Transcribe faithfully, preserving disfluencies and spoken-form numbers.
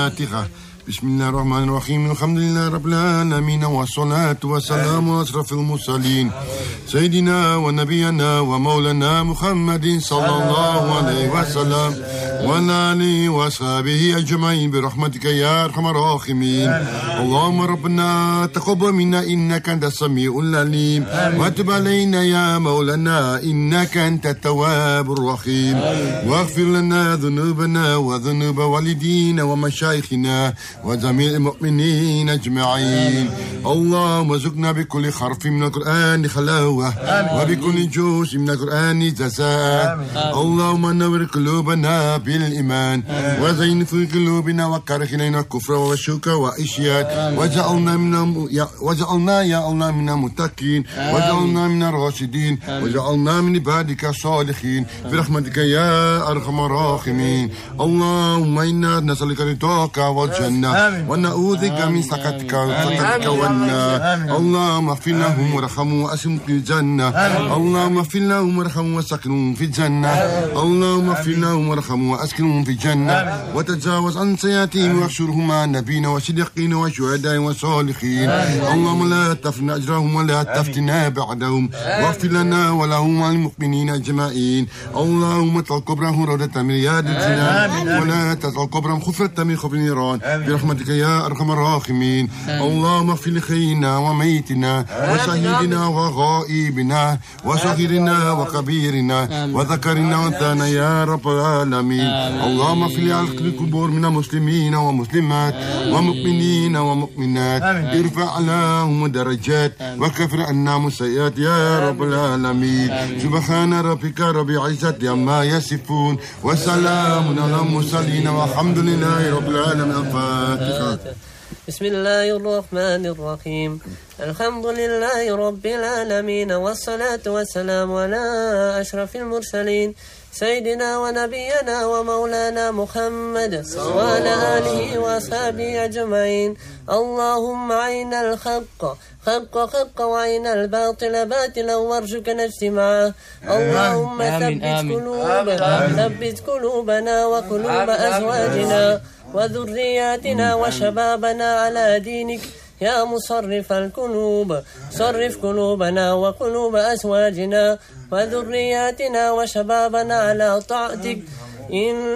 الفاتحة. بسم الله الرحمن الرحيم. الحمد لله رب العالمين، والصلاة والسلام على أشرف المرسلين سيدنا ونبينا ومولانا محمد صلى الله عليه وسلم وعلى آله وأصحابه أجمعين برحمتك يا أرحم الراحمين. اللهم ربنا تقبل منا إنك أنت السميع العليم، وتب علينا يا مولانا إنك أنت التواب الرحيم، واغفر لنا ذنوبنا وذنوب والدينا ومشايخنا وجميع المؤمنين أجمعين. اللهم ارزقنا بكل حرف من القرآن حلاوة، وبكل جزء من القرآن جزاء. اللهم نور قلوبنا بالإيمان، وزين في قلوبنا وكره إلينا الكفر والشرك والعصيان، وجعلنا من وجعلنا يا الله من المتقين، وجعلنا من الراشدين، وجعلنا من عبادك الصالحين برحمتك يا أرحم الراحمين. اللهم إنا نسألك رضاك والجنة، ونعوذ بك من سخطك وسخطك والنار. اللهم اغفر لهم وارحمهم واسكنهم في الجنة. اللهم اغفر لهم وارحمهم واسكنهم في الجنة. اللهم اغفر لهم وارحمهم واسكنهم في الجنة، وتجاوز عن سيئاتهم واحشرهم مع النبيين والصديقين والشهداء والصالحين. اللهم لا تفتنا اجرهم ولا تفتنا بعدهم، واغفر لنا ولهم والمؤمنين اجمعين. اللهم اجعل قبرهم روضة من رياض الجنان، ولا تجعل قبرهم حفرة من حفر النيران برحمتك يا أرحم الراحمين. اللهم اغفر لحينا وميتنا وشهيدنا وغائبنا وصغيرنا وكبيرنا وذكرنا وانثانا يا رب العالمين. اللهم اغفر لأهل القبور من المسلمين ومسلمات ومؤمنين ومؤمنات، ارفع لهم درجات وكفر عنهم السيئات يا رب العالمين. سبحان ربك رب العزة عما يصفون، وسلام على المرسلين، والحمد لله رب العالمين. الفاتحة. بسم الله الرحمن الرحيم. الحمد لله رب العالمين، والصلاة والسلام على أشرف المرسلين سيدنا ونبينا ومولانا محمد وعلى آله وأصحابه أجمعين. اللهم عين الحق حق حق وعين الباطل باطلا، وارزقنا اجتماعه. اللهم ثبت قلوبنا ثبت قلوبنا وقلوب أزواجنا وذرياتنا وشبابنا على دينك يا مصرف القلوب. صرف قلوبنا وقلوب أزواجنا وذرياتنا وشبابنا على طاعتك. إن